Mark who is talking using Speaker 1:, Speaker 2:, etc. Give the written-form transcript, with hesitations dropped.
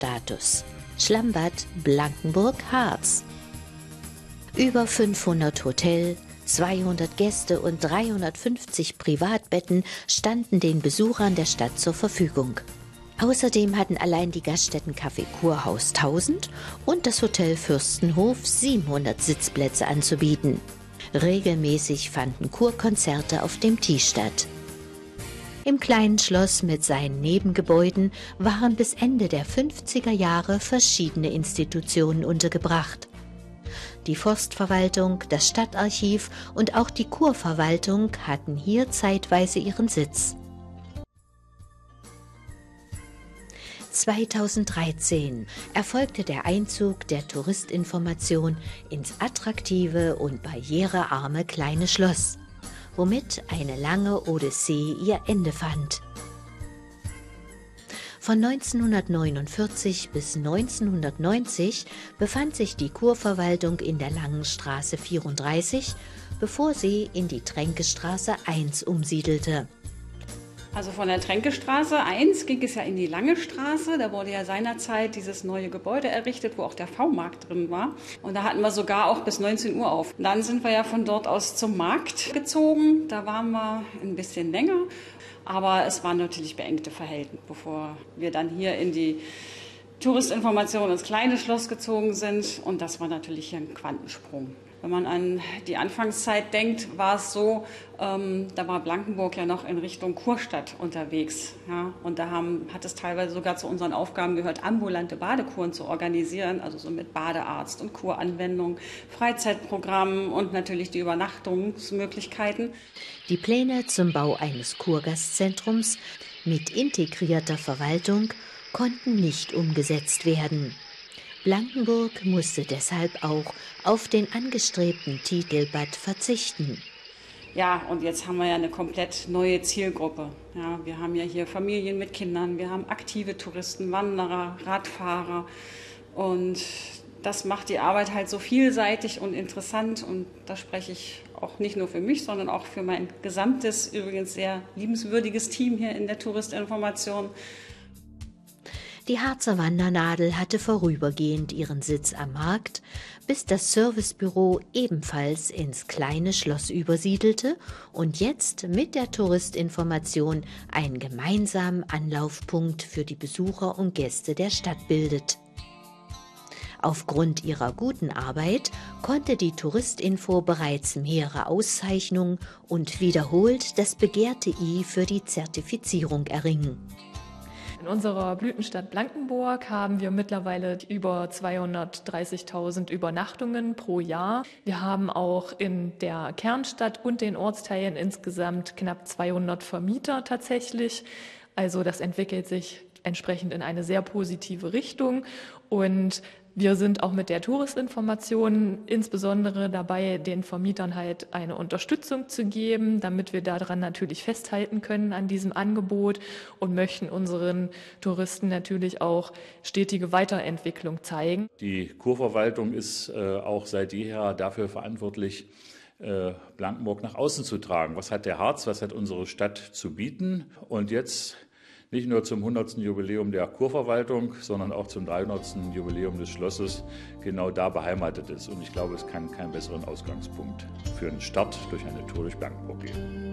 Speaker 1: Stadtstatus. Schlammbad Blankenburg-Harz. Über 500 Hotel, 200 Gäste und 350 Privatbetten standen den Besuchern der Stadt zur Verfügung. Außerdem hatten allein die Gaststätten Café Kurhaus 1000 und das Hotel Fürstenhof 700 Sitzplätze anzubieten. Regelmäßig fanden Kurkonzerte auf dem Tee statt. Im kleinen Schloss mit seinen Nebengebäuden waren bis Ende der 50er Jahre verschiedene Institutionen untergebracht. Die Forstverwaltung, das Stadtarchiv und auch die Kurverwaltung hatten hier zeitweise ihren Sitz. 2013 erfolgte der Einzug der Touristinformation ins attraktive und barrierearme kleine Schloss, womit eine lange Odyssee ihr Ende fand. Von 1949 bis 1990 befand sich die Kurverwaltung in der Langen Straße 34, bevor sie in die Tränkestraße 1 umsiedelte.
Speaker 2: Also von der Tränkestraße 1 ging es ja in die Lange Straße. Da wurde ja seinerzeit dieses neue Gebäude errichtet, wo auch der V-Markt drin war. Und da hatten wir sogar auch bis 19 Uhr auf. Dann sind wir ja von dort aus zum Markt gezogen. Da waren wir ein bisschen länger. Aber es waren natürlich beengte Verhältnisse, bevor wir dann hier in die Touristinformation ins kleine Schloss gezogen sind. Und das war natürlich hier ein Quantensprung. Wenn man an die Anfangszeit denkt, war es so, da war Blankenburg ja noch in Richtung Kurstadt unterwegs. Ja? Und da hat es teilweise sogar zu unseren Aufgaben gehört, ambulante Badekuren zu organisieren, also so mit Badearzt und Kuranwendung, Freizeitprogrammen und natürlich die Übernachtungsmöglichkeiten.
Speaker 1: Die Pläne zum Bau eines Kurgastzentrums mit integrierter Verwaltung konnten nicht umgesetzt werden. Blankenburg musste deshalb auch auf den angestrebten Titelbad verzichten.
Speaker 2: Ja, und jetzt haben wir ja eine komplett neue Zielgruppe. Ja, wir haben ja hier Familien mit Kindern, wir haben aktive Touristen, Wanderer, Radfahrer. Und das macht die Arbeit halt so vielseitig und interessant. Und da spreche ich auch nicht nur für mich, sondern auch für mein gesamtes, übrigens sehr liebenswürdiges Team hier in der Touristinformation.
Speaker 1: Die Harzer Wandernadel hatte vorübergehend ihren Sitz am Markt, bis das Servicebüro ebenfalls ins kleine Schloss übersiedelte und jetzt mit der Touristinformation einen gemeinsamen Anlaufpunkt für die Besucher und Gäste der Stadt bildet. Aufgrund ihrer guten Arbeit konnte die Touristinfo bereits mehrere Auszeichnungen und wiederholt das begehrte I für die Zertifizierung erringen.
Speaker 3: In unserer Blütenstadt Blankenburg haben wir mittlerweile über 230.000 Übernachtungen pro Jahr. Wir haben auch in der Kernstadt und den Ortsteilen insgesamt knapp 200 Vermieter tatsächlich. Also das entwickelt sich entsprechend in eine sehr positive Richtung. Und wir sind auch mit der Touristinformation insbesondere dabei, den Vermietern halt eine Unterstützung zu geben, damit wir daran natürlich festhalten können an diesem Angebot und möchten unseren Touristen natürlich auch stetige Weiterentwicklung zeigen.
Speaker 4: Die Kurverwaltung ist auch seit jeher dafür verantwortlich, Blankenburg nach außen zu tragen. Was hat der Harz, was hat unsere Stadt zu bieten? Und jetzt nicht nur zum 100. Jubiläum der Kurverwaltung, sondern auch zum 300. Jubiläum des Schlosses genau da beheimatet ist. Und ich glaube, es kann keinen besseren Ausgangspunkt für einen Start durch eine Tour durch Blankenburg geben.